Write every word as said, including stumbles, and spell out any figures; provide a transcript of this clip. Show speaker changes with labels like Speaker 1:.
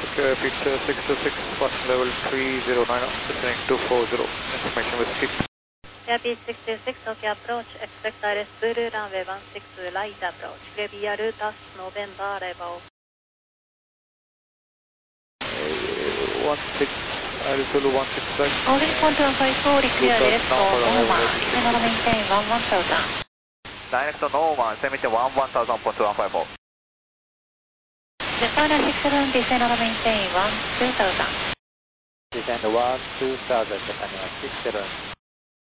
Speaker 1: Clear pizza six two six, first level three zero nine, descending two four zero, information with steep.
Speaker 2: Clear six two six, Tokyo approach, expect I R S Zulu runway one six light approach, clear via Rutas November level.
Speaker 1: one six, I R S Zulu one six flight.
Speaker 3: Holding control five four, clear direct to Norman, descend and maintain one one thousand.
Speaker 4: Direct to Norman, maintain one one thousand point two one five four.
Speaker 3: Japan six seven, descend and maintain one two thousand.
Speaker 5: Descend one two thousand, Japan six seven.